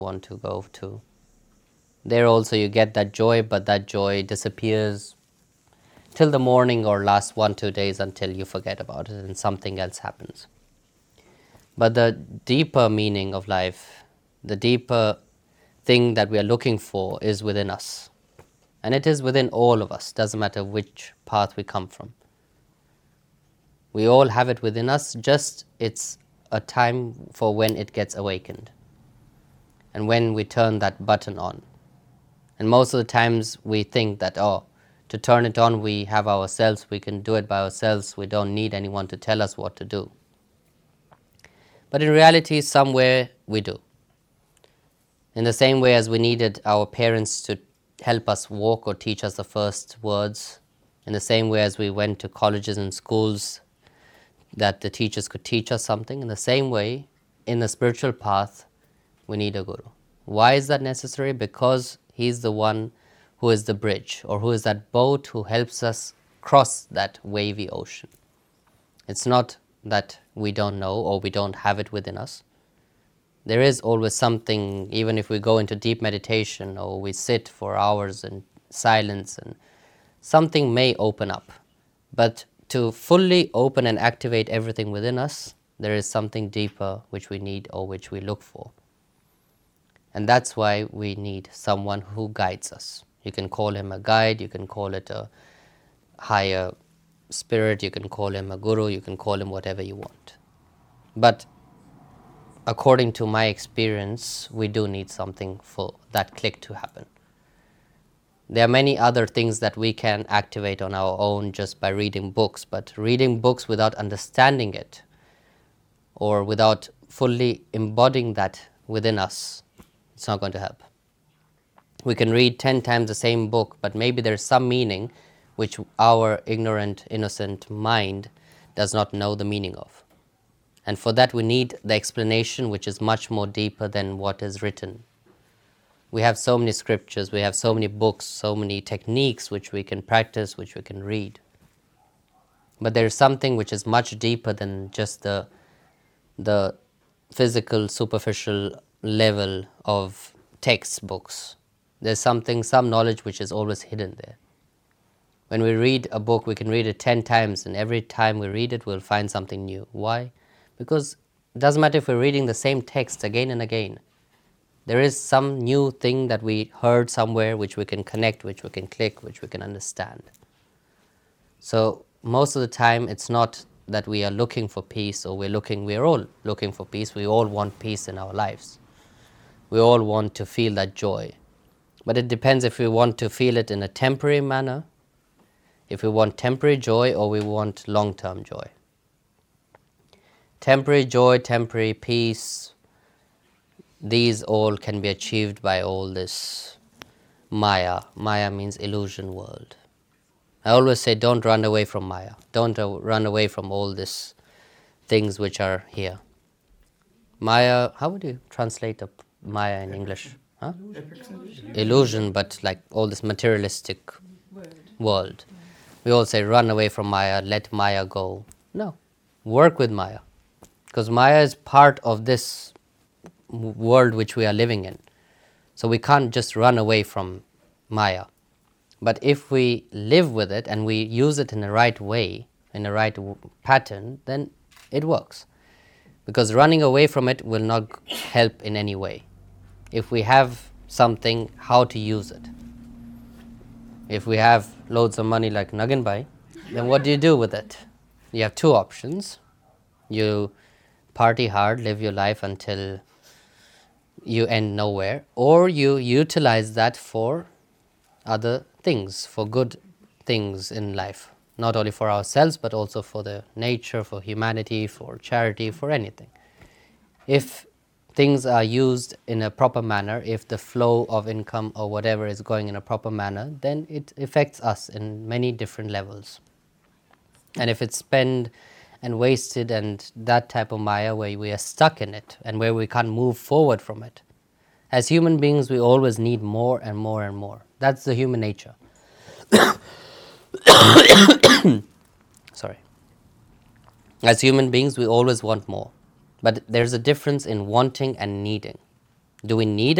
want to go to. There also you get that joy, but that joy disappears till the morning or last 1-2 days until you forget about it and something else happens. But the deeper meaning of life, the deeper thing that we are looking for is within us. And it is within all of us, doesn't matter which path we come from. We all have it within us, just it's a time for when it gets awakened and when we turn that button on. And most of the times we think that, to turn it on, we have ourselves, we can do it by ourselves, we don't need anyone to tell us what to do. But in reality, somewhere we do. In the same way as we needed our parents to help us walk or teach us the first words, in the same way as we went to colleges and schools that the teachers could teach us something, in the same way, in the spiritual path, we need a guru. Why is that necessary? Because he's the one who is the bridge, or who is that boat who helps us cross that wavy ocean. It's not that we don't know or we don't have it within us. There is always something, even if we go into deep meditation or we sit for hours in silence, and something may open up. But to fully open and activate everything within us, there is something deeper which we need or which we look for. And that's why we need someone who guides us. You can call him a guide, you can call it a higher spirit, you can call him a guru, you can call him whatever you want. But according to my experience, we do need something for that click to happen. There are many other things that we can activate on our own just by reading books, but reading books without understanding it or without fully embodying that within us, it's not going to help. We can read 10 times the same book, but maybe there's some meaning which our ignorant, innocent mind does not know the meaning of. And for that we need the explanation, which is much more deeper than what is written. We have so many scriptures, we have so many books, so many techniques which we can practice, which we can read. But there is something which is much deeper than just the physical, superficial level of textbooks. There's some knowledge which is always hidden there. When we read a book, we can read it 10 times, and every time we read it, we'll find something new. Why? Because it doesn't matter if we're reading the same text again and again. There is some new thing that we heard somewhere which we can connect, which we can click, which we can understand. So most of the time, it's not that we are looking for peace, or we're all looking for peace. We all want peace in our lives. We all want to feel that joy. But it depends if we want to feel it in a temporary manner, if we want temporary joy, or we want long-term joy. Temporary joy, temporary peace, these all can be achieved by all this Maya. Maya means illusion world. I always say don't run away from Maya. Don't run away from all these things which are here. Maya, how would you translate Maya in English? Huh? Illusion, but like all this materialistic world. We all say run away from Maya, let Maya go. No, work with Maya. Because Maya is part of this world which we are living in. So we can't just run away from Maya. But if we live with it and we use it in the right way, in the right pattern, then it works. Because running away from it will not help in any way. If we have something, how to use it. If we have loads of money like Nagin Bhai, then what do you do with it? You have two options. You party hard, live your life until you end nowhere, or you utilize that for other things, for good things in life, not only for ourselves but also for the nature, for humanity, for charity, for anything. If things are used in a proper manner, if the flow of income or whatever is going in a proper manner, then it affects us in many different levels. And if it's spent and wasted and that type of Maya where we are stuck in it and where we can't move forward from it, as human beings we always need more and more and more. That's the human nature. Sorry. As human beings we always want more. But there's a difference in wanting and needing. Do we need